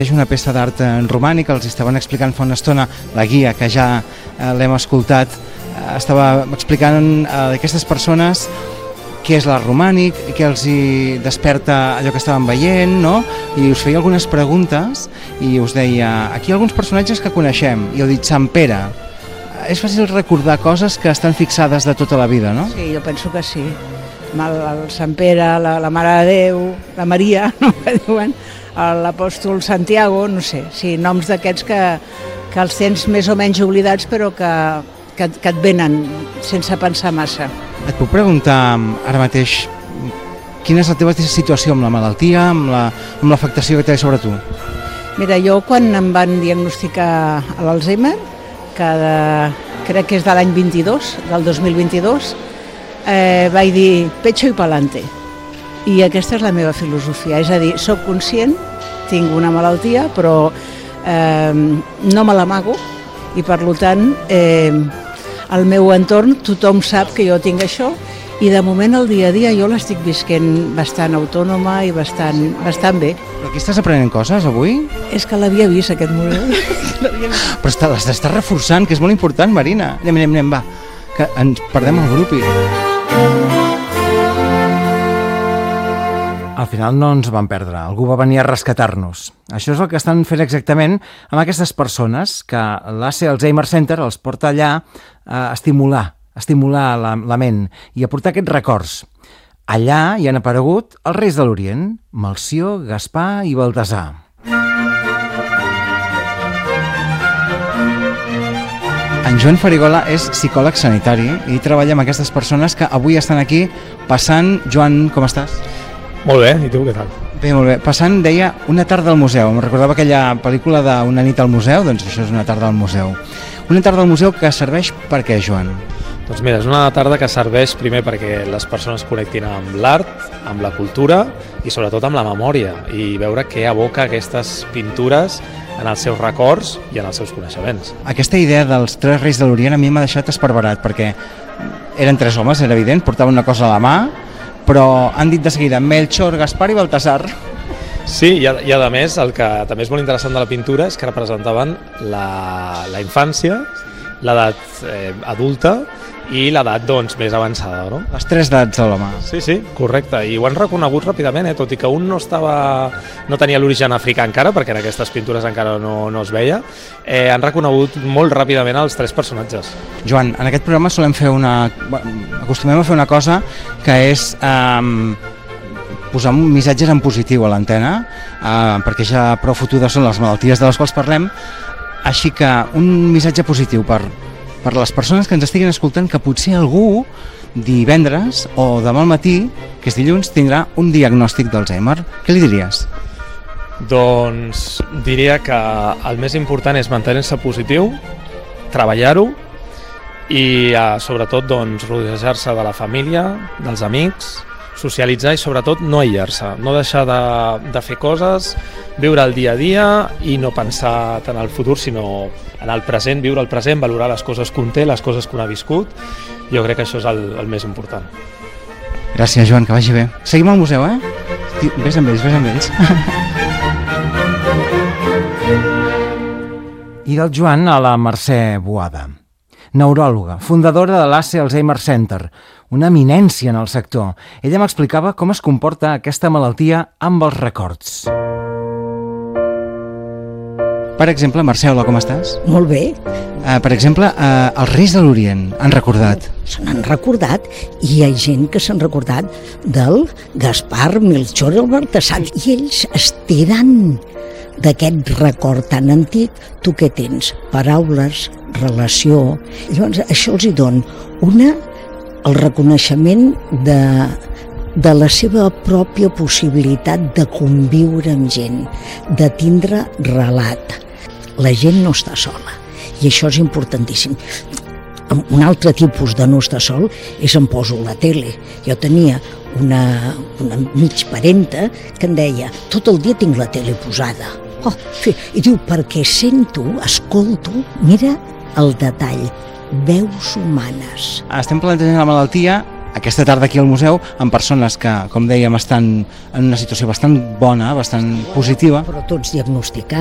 És una peça d'art romànic, els estaven explicant fa una estona, la guia que ja l'hem escoltat, estava explicant a aquestes persones què és l'art romànic, què els hi desperta allò que estaven veient, no? I us feia algunes preguntes i us deia, aquí hi ha alguns personatges que coneixem, i heu dit Sant Pere. És fàcil recordar coses que estan fixades de tota la vida, no? Sí, jo penso que sí. El Sant Pere, la Mare de Déu, la Maria, no que diuen, l'apòstol Santiago, no sé, sí, noms d'aquests que els tens més o menys oblidats però que et venen sense pensar massa. Et puc preguntar ara mateix quina és la teva situació amb la malaltia, amb l'afectació que té sobre tu? Mira, jo quan em van diagnosticar l'Alzheimer, que crec que és de l'any 22, del 2022, vaig dir pecho y pa'lante. I aquesta és la meva filosofia, és a dir, soc conscient, tinc una malaltia, però no me l'amago i per tant al meu entorn tothom sap que jo tinc això i de moment el dia a dia jo l'estic visquent bastant autònoma i bastant bé. Però aquí estàs aprenent coses avui? És que l'havia vist aquest model. Però les estàs reforçant, que és molt important, Marina. Anem, va, que ens perdem el grup i... Al final no ens van perdre, algú va venir a rescatar-nos. Això és el que estan fent exactament amb aquestes persones que l'ACE Alzheimer Center els porta allà a estimular la ment i a portar aquests records. Allà hi han aparegut els Reis de l'Orient, Melcior, Gaspar i Baltasar. En Joan Farigola és psicòleg sanitari i treballa amb aquestes persones que avui estan aquí passant. Joan, com estàs? Molt bé, i tu què tal? Bé, molt bé. Passant, deia, una tarda al museu. Em recordava aquella pel·lícula d'Una nit al museu, doncs això és una tarda al museu. Una tarda al museu que serveix per què, Joan? Doncs mira, és una tarda que serveix primer perquè les persones connectin amb l'art, amb la cultura i sobretot amb la memòria i veure què aboca aquestes pintures en els seus records i en els seus coneixements. Aquesta idea dels tres Reis de l'Orient a mi m'ha deixat esparverat perquè eren tres homes, era evident, portaven una cosa a la mà, però han dit de seguida Melchor, Gaspar i Baltasar. Sí, i a més el que també és molt interessant de la pintura és que representaven la infància, l'edat adulta i l'edat doncs, més avançada, no? Les tres edats a l'home. Sí, correcte, i ho han reconegut ràpidament, tot i que un no tenia l'origen africà encara, perquè en aquestes pintures encara no es veia, han reconegut molt ràpidament els tres personatges. Joan, en aquest programa acostumem a fer una cosa que és posar missatges en positiu a l'antena, perquè ja prou fotudes són les malalties de les quals parlem, així que un missatge positiu per les persones que ens estiguin escoltant, que potser algú divendres o demà al matí, que és dilluns, tindrà un diagnòstic d'Alzheimer. Què li diries? Doncs diria que el més important és mantenir-se positiu, treballar-ho i sobretot doncs, rodejar-se de la família, dels amics, socialitzar i sobretot no aïllar-se, no deixar de fer coses, viure el dia a dia i no pensar tant en el futur sinó en el present, viure el present, valorar les coses que un té, les coses que un ha viscut. Jo crec que això és el més important. Gràcies, Joan, que vagi bé. Seguim al museu, eh? Ves amb ells. I del Joan a la Mercè Boada, neuròloga, fundadora de l'ACE Alzheimer Center, una eminència en el sector. Ella m'explicava com es comporta aquesta malaltia amb els records. Per exemple, Mercè, hola, com estàs? Molt bé. Per exemple, els Reis de l'Orient han recordat. Se n'han recordat i hi ha gent que s'han recordat del Gaspar, Melchor i el Baltasar i ells es tenen d'aquest record tan antic. Tu què tens? Paraules, relació. Llavors això els hi dona el reconeixement de la seva pròpia possibilitat de conviure amb gent, de tindre relat. La gent no està sola i això és importantíssim. Un altre tipus de no estar sol és em poso la tele. Jo tenia una mig parenta que em deia tot el dia tinc la tele posada. I diu perquè sento, escolto, mira el detall, veus humanes. Estem plantejant la malaltia aquesta tarda aquí al museu amb persones que, com dèiem, estan en una situació bastant bona, bastant positiva. Però tots diagnosticats.